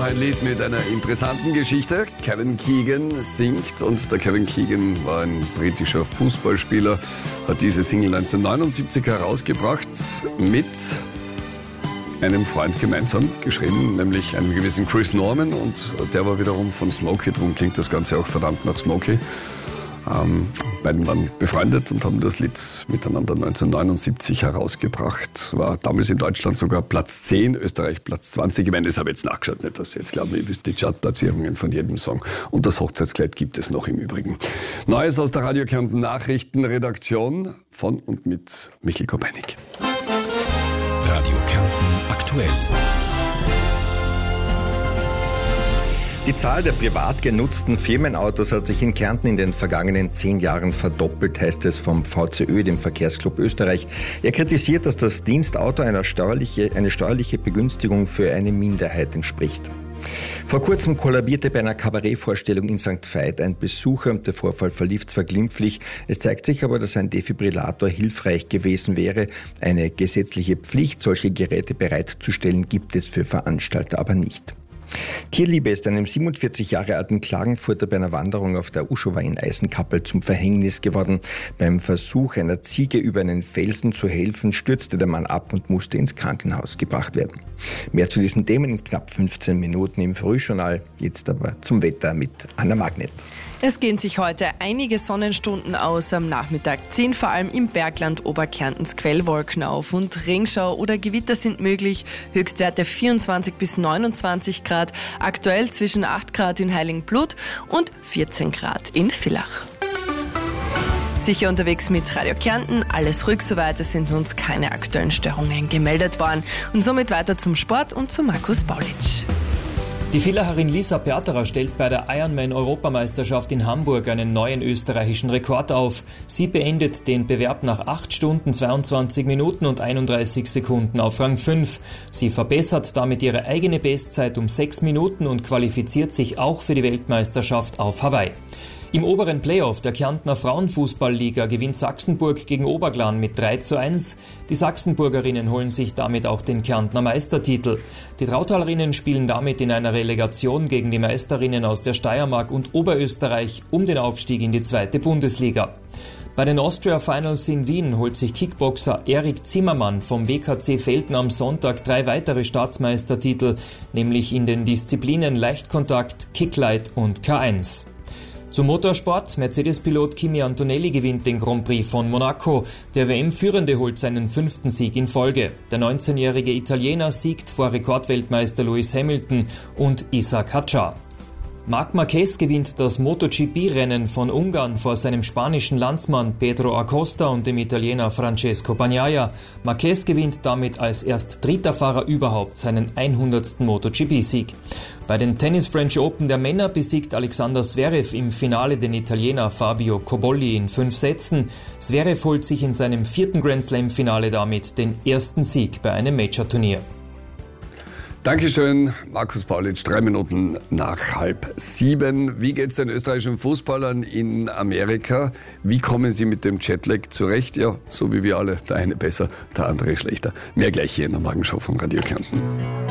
ein Lied mit einer interessanten Geschichte. Kevin Keegan singt und der Kevin Keegan war ein britischer Fußballspieler, hat diese Single 1979 herausgebracht mit einem Freund gemeinsam geschrieben, nämlich einem gewissen Chris Norman, und der war wiederum von Smokey, darum klingt das Ganze auch verdammt nach Smokey. Beiden waren befreundet und haben das Lied miteinander 1979 herausgebracht. War damals in Deutschland sogar Platz 10, Österreich Platz 20. Ich meine, das habe ich jetzt nachgeschaut, nicht, dass Sie jetzt glauben, ich wüsste die Chartplatzierungen von jedem Song. Und das Hochzeitskleid gibt es noch im Übrigen. Neues aus der Radio Kärnten Nachrichtenredaktion von und mit Michael Kopenik. Radio Kärnten aktuell. Die Zahl der privat genutzten Firmenautos hat sich in Kärnten in den vergangenen 10 Jahren verdoppelt, heißt es vom VCÖ, dem Verkehrsclub Österreich. Er kritisiert, dass das Dienstauto eine steuerliche Begünstigung für eine Minderheit entspricht. Vor kurzem kollabierte bei einer Kabarettvorstellung in St. Veit ein Besucher. Der Vorfall verlief zwar glimpflich, es zeigt sich aber, dass ein Defibrillator hilfreich gewesen wäre. Eine gesetzliche Pflicht, solche Geräte bereitzustellen, gibt es für Veranstalter aber nicht. Tierliebe ist einem 47 Jahre alten Klagenfurter bei einer Wanderung auf der Uschowa in Eisenkappel zum Verhängnis geworden. Beim Versuch, einer Ziege über einen Felsen zu helfen, stürzte der Mann ab und musste ins Krankenhaus gebracht werden. Mehr zu diesen Themen in knapp 15 Minuten im Frühjournal. Jetzt aber zum Wetter mit Anna Magnet. Es gehen sich heute einige Sonnenstunden aus. Am Nachmittag ziehen vor allem im Bergland Oberkärntens Quellwolken auf und Regenschau oder Gewitter sind möglich. Höchstwerte 24 bis 29 Grad. Aktuell zwischen 8 Grad in Heiligenblut und 14 Grad in Villach. Sicher unterwegs mit Radio Kärnten, alles ruhig soweit, es sind uns keine aktuellen Störungen gemeldet worden. Und somit weiter zum Sport und zu Markus Paulitsch. Die Villacherin Lisa Perterer stellt bei der Ironman-Europameisterschaft in Hamburg einen neuen österreichischen Rekord auf. Sie beendet den Bewerb nach 8 Stunden, 22 Minuten und 31 Sekunden auf Rang 5. Sie verbessert damit ihre eigene Bestzeit um 6 Minuten und qualifiziert sich auch für die Weltmeisterschaft auf Hawaii. Im oberen Playoff der Kärntner Frauenfußballliga gewinnt Sachsenburg gegen Oberglan mit 3:1. Die Sachsenburgerinnen holen sich damit auch den Kärntner Meistertitel. Die Trautalerinnen spielen damit in einer Relegation gegen die Meisterinnen aus der Steiermark und Oberösterreich um den Aufstieg in die 2. Bundesliga. Bei den Austria Finals in Wien holt sich Kickboxer Erik Zimmermann vom WKC Velten am Sonntag 3 weitere Staatsmeistertitel, nämlich in den Disziplinen Leichtkontakt, Kicklight und K1. Zum Motorsport. Mercedes-Pilot Kimi Antonelli gewinnt den Grand Prix von Monaco. Der WM-Führende holt seinen 5. Sieg in Folge. Der 19-jährige Italiener siegt vor Rekordweltmeister Lewis Hamilton und Isaac Hadjar. Marc Marquez gewinnt das MotoGP-Rennen von Ungarn vor seinem spanischen Landsmann Pedro Acosta und dem Italiener Francesco Bagnaia. Marquez gewinnt damit als erst 3. Fahrer überhaupt seinen 100. MotoGP-Sieg. Bei den Tennis French Open der Männer besiegt Alexander Zverev im Finale den Italiener Fabio Cobolli in 5 Sätzen. Zverev holt sich in seinem 4. Grand Slam-Finale damit den ersten Sieg bei einem Major-Turnier. Dankeschön, Markus Paulitsch, 3 Minuten nach 6:30. Wie geht's den österreichischen Fußballern in Amerika? Wie kommen sie mit dem Jetlag zurecht? Ja, so wie wir alle. Der eine besser, der andere schlechter. Mehr gleich hier in der Morgenshow von Radio Kärnten.